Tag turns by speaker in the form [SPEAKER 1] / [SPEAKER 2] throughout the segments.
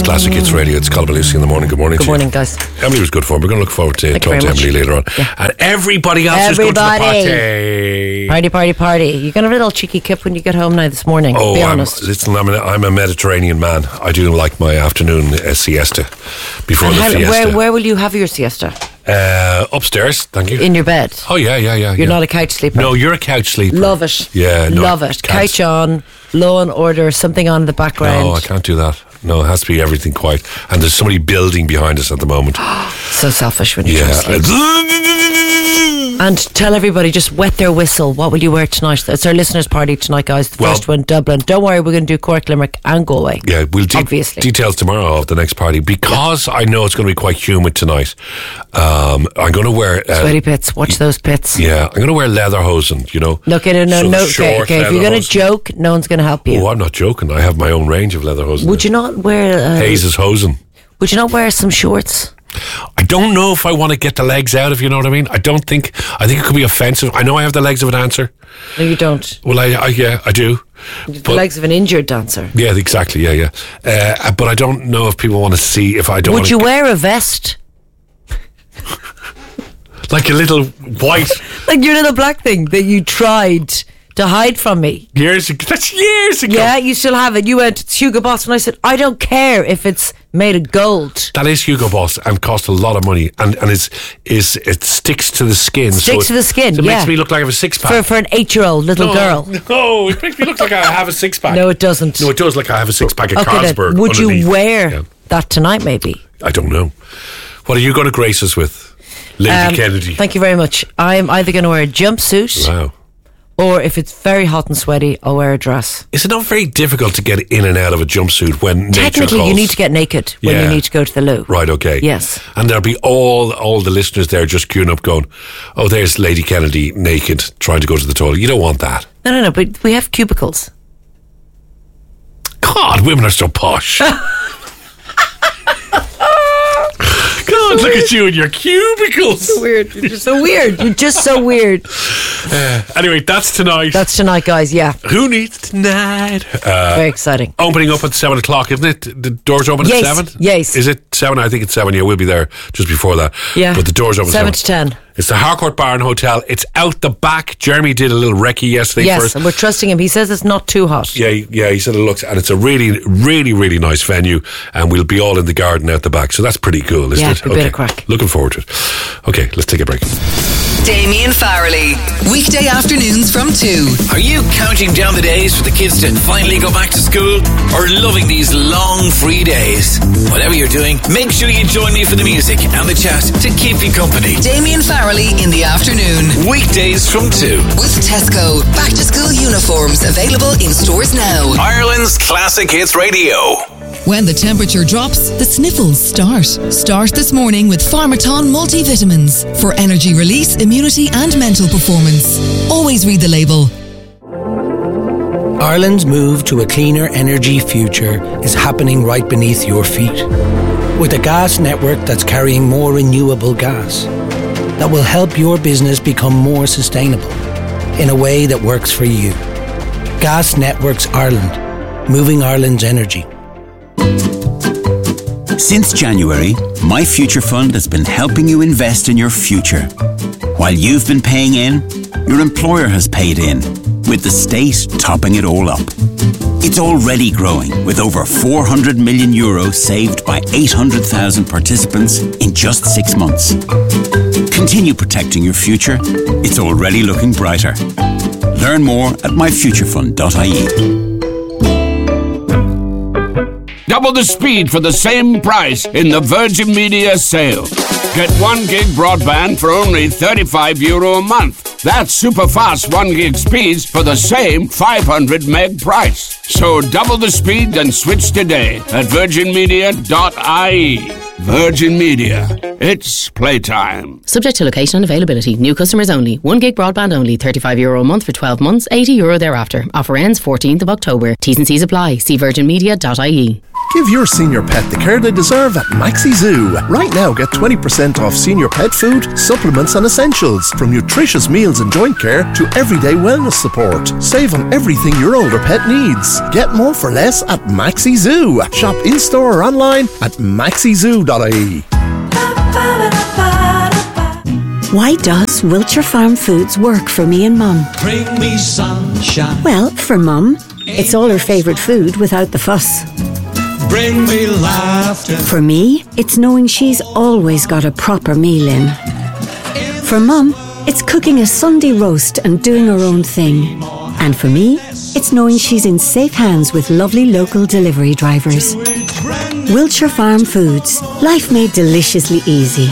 [SPEAKER 1] Classic Hits Radio. It's Colin Lucy in the morning. Good morning to you.
[SPEAKER 2] Good morning, guys.
[SPEAKER 1] Emily was good fun. We're going to look forward to talking to Emily later on.
[SPEAKER 2] Yeah.
[SPEAKER 1] And everybody else is going to the party.
[SPEAKER 2] Party. You're going to have a little cheeky kip when you get home now this morning.
[SPEAKER 1] Oh,
[SPEAKER 2] be honest.
[SPEAKER 1] Listen, I'm a Mediterranean man. I do like my afternoon siesta before the fiesta.
[SPEAKER 2] Where will you have your siesta?
[SPEAKER 1] Upstairs, thank you.
[SPEAKER 2] In your bed?
[SPEAKER 1] Oh, yeah.
[SPEAKER 2] You're not a couch sleeper?
[SPEAKER 1] No, you're a couch sleeper.
[SPEAKER 2] Love it.
[SPEAKER 1] Yeah, no.
[SPEAKER 2] Love it. Couch on, Law and Order, something on in the background.
[SPEAKER 1] No, I can't do that. No, it has to be everything quiet. And there's somebody building behind us at the moment.
[SPEAKER 2] So selfish when you sleep. And tell everybody, just wet their whistle. What will you wear tonight? It's our listeners' party tonight, guys. The first one, Dublin. Don't worry, we're going to do Cork, Limerick and Galway.
[SPEAKER 1] Yeah, we'll
[SPEAKER 2] obviously
[SPEAKER 1] details tomorrow of the next party. Because I know it's going to be quite humid tonight, I'm going to wear...
[SPEAKER 2] sweaty pits. Watch those pits.
[SPEAKER 1] Yeah, I'm going to wear leatherhosen, you know.
[SPEAKER 2] No. Okay, if you're going to joke, no one's going to help you.
[SPEAKER 1] Oh, I'm not joking. I have my own range of leatherhosen.
[SPEAKER 2] Would you not wear...
[SPEAKER 1] Hayes' hosen.
[SPEAKER 2] Would you not wear some shorts?
[SPEAKER 1] I don't know if I want to get the legs out, if you know what I mean. I think it could be offensive. I know I have the legs of a dancer.
[SPEAKER 2] No, you don't.
[SPEAKER 1] Well, I do.
[SPEAKER 2] The legs of an injured dancer.
[SPEAKER 1] Yeah, exactly. Yeah. But I don't know if people want to see if I don't.
[SPEAKER 2] Would you wear a vest?
[SPEAKER 1] Like a little white,
[SPEAKER 2] like your little black thing that you tried to hide from me
[SPEAKER 1] years ago. That's years ago.
[SPEAKER 2] Yeah, you still have it. You went, it's Hugo Boss, and I said, I don't care if it's made of gold.
[SPEAKER 1] That is Hugo Boss and cost a lot of money, and it sticks to the skin.
[SPEAKER 2] So it
[SPEAKER 1] makes me look like I have a six-pack.
[SPEAKER 2] For an 8-year-old little girl.
[SPEAKER 1] No, it makes me look like I have a six-pack.
[SPEAKER 2] No, it doesn't.
[SPEAKER 1] No, it does look like I have a six-pack of Carlsberg.
[SPEAKER 2] Would you wear that tonight, maybe?
[SPEAKER 1] I don't know. What are you going to grace us with, Lady Kennedy?
[SPEAKER 2] Thank you very much. I'm either going to wear a jumpsuit.
[SPEAKER 1] Wow.
[SPEAKER 2] Or if it's very hot and sweaty, I'll wear a dress.
[SPEAKER 1] Is it not very difficult to get in and out of a jumpsuit when nature calls?
[SPEAKER 2] Technically, you need to get naked when you need to go to the loo.
[SPEAKER 1] Right, okay.
[SPEAKER 2] Yes.
[SPEAKER 1] And there'll be all the listeners there just queuing up going, oh, there's Lady Kennedy naked trying to go to the toilet. You don't want that.
[SPEAKER 2] No, but we have cubicles.
[SPEAKER 1] God, women are so posh. God, look at you and your cubicles.
[SPEAKER 2] So weird. You're just so weird.
[SPEAKER 1] Anyway, that's tonight.
[SPEAKER 2] That's tonight, guys, yeah.
[SPEAKER 1] Who Needs Tonight?
[SPEAKER 2] Very exciting.
[SPEAKER 1] Opening up at 7 o'clock, isn't it? The doors open at 7?
[SPEAKER 2] Yes.
[SPEAKER 1] Is it 7? I think it's 7. Yeah, we'll be there just before that.
[SPEAKER 2] Yeah.
[SPEAKER 1] But the doors open
[SPEAKER 2] 7 to 10.
[SPEAKER 1] It's the Harcourt Bar and Hotel. It's out the back. Jeremy did a little recce yesterday.
[SPEAKER 2] Yes, and we're trusting him. He says it's not too hot.
[SPEAKER 1] Yeah, he said it looks, and it's a really, really, really nice venue, and we'll be all in the garden out the back. So that's pretty cool, isn't it?
[SPEAKER 2] A bit of crack.
[SPEAKER 1] Looking forward to it. Okay, let's take a break.
[SPEAKER 3] Damien Farrelly, weekday afternoons from 2.
[SPEAKER 4] Are you counting down the days for the kids to finally go back to school, or loving these long free days? Whatever you're doing, make sure you join me for the music and the chat to keep you company.
[SPEAKER 3] Damien Farrelly in the afternoon.
[SPEAKER 4] Weekdays from 2.
[SPEAKER 3] With Tesco. Back to school uniforms available in stores now.
[SPEAKER 4] Ireland's Classic Hits Radio.
[SPEAKER 5] When the temperature drops, the sniffles start. Start this morning with Pharmaton multivitamins for energy release, immunity and mental performance. Always read the label.
[SPEAKER 6] Ireland's move to a cleaner energy future is happening right beneath your feet. With a gas network that's carrying more renewable gas that will help your business become more sustainable in a way that works for you. Gas Networks Ireland, moving Ireland's energy.
[SPEAKER 7] Since January, My Future Fund has been helping you invest in your future. While you've been paying in, your employer has paid in, with the state topping it all up. It's already growing, with over €400 million saved by 800,000 participants in just 6 months. Continue protecting your future. It's already looking brighter. Learn more at myfuturefund.ie.
[SPEAKER 8] Double the speed for the same price in the Virgin Media sale. Get 1 gig broadband for only €35 a month. That's super fast 1 gig speeds for the same 500 meg price. So double the speed and switch today at virginmedia.ie. Virgin Media. It's playtime.
[SPEAKER 9] Subject to location and availability. New customers only. 1 gig broadband only. €35 a month for 12 months. €80 thereafter. Offer ends 14th of October. T's and C's apply. See virginmedia.ie.
[SPEAKER 10] Give your senior pet the care they deserve at Maxi Zoo. Right now, get 20% off senior pet food, supplements and essentials, from nutritious meals and joint care to everyday wellness support. Save on everything your older pet needs. Get more for less at Maxi Zoo. Shop in-store or online at maxizoo.ie.
[SPEAKER 11] Why does Wiltshire Farm Foods work for me and Mum?
[SPEAKER 12] Bring me sunshine.
[SPEAKER 11] Well, for Mum, it's all her favourite food without the fuss.
[SPEAKER 12] Bring me laughter.
[SPEAKER 11] For me, it's knowing she's always got a proper meal in. For Mum, it's cooking a Sunday roast and doing her own thing. And for me, it's knowing she's in safe hands with lovely local delivery drivers. Wiltshire Farm Foods. Life made deliciously easy.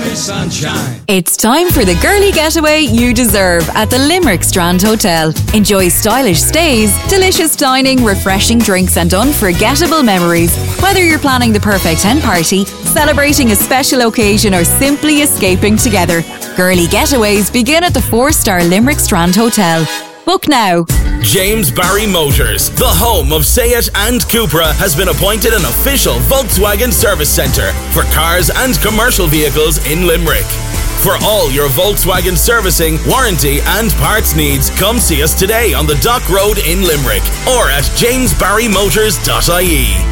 [SPEAKER 13] It's time for the girly getaway you deserve at the Limerick Strand Hotel. Enjoy stylish stays, delicious dining, refreshing drinks and unforgettable memories. Whether you're planning the perfect hen party, celebrating a special occasion or simply escaping together, girly getaways begin at the 4-star Limerick Strand Hotel. Book now.
[SPEAKER 14] James Barry Motors, the home of Seat and Cupra, has been appointed an official Volkswagen service centre for cars and commercial vehicles in Limerick. For all your Volkswagen servicing, warranty and parts needs, come see us today on the Dock Road in Limerick or at jamesbarrymotors.ie.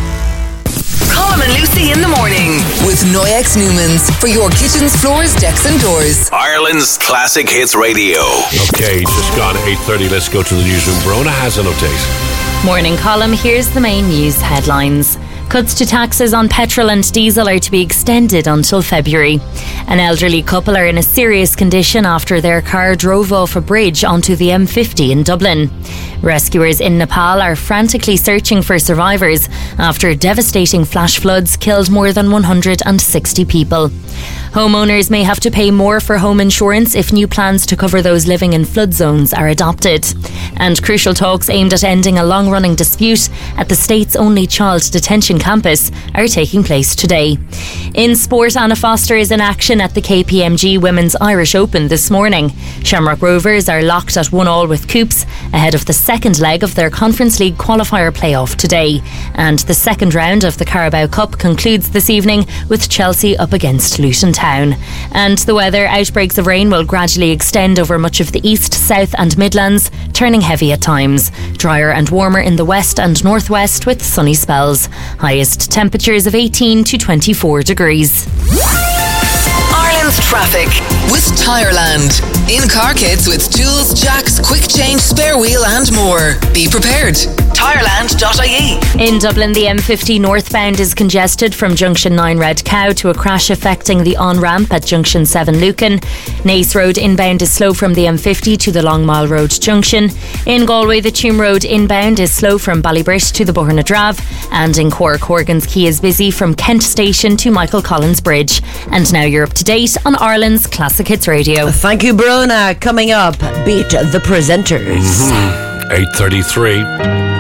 [SPEAKER 3] Colm and Lucy in the morning with Noyex Newmans for your kitchens, floors, decks and doors.
[SPEAKER 14] Ireland's Classic Hits Radio.
[SPEAKER 1] Okay, just gone 8:30. Let's go to the newsroom. Verona has an update.
[SPEAKER 15] Morning, Colm. Here's the main news headlines. Cuts to taxes on petrol and diesel are to be extended until February. An elderly couple are in a serious condition after their car drove off a bridge onto the M50 in Dublin. Rescuers in Nepal are frantically searching for survivors after devastating flash floods killed more than 160 people. Homeowners may have to pay more for home insurance if new plans to cover those living in flood zones are adopted. And crucial talks aimed at ending a long-running dispute at the state's only child detention campus are taking place today. In sport, Anna Foster is in action at the KPMG Women's Irish Open this morning. Shamrock Rovers are locked at 1-1 with Coops ahead of the second leg of their Conference League qualifier playoff today. And the second round of the Carabao Cup concludes this evening with Chelsea up against Luton Town. And the weather, outbreaks of rain will gradually extend over much of the east, south and Midlands, turning heavy at times. Drier and warmer in the west and northwest with sunny spells. Highest temperatures of 18 to 24 degrees.
[SPEAKER 3] Ireland's traffic with Tireland. In-car kits with tools, jacks, quick change, spare wheel and more. Be prepared. Tireland.ie.
[SPEAKER 15] In Dublin, the M50 northbound is congested from Junction 9 Red Cow to a crash affecting the on-ramp at Junction 7 Lucan. Naas Road inbound is slow from the M50 to the Long Mile Road junction. In Galway, the Tuam Road inbound is slow from Ballybrit to the Borna Drav. And in Cork, Horgan's Quay is busy from Kent Station to Michael Collins Bridge. And now you're up to date on Ireland's Classic Hits Radio.
[SPEAKER 2] Thank you, Verona. Coming up, Beat the Presenters.
[SPEAKER 1] 8:33.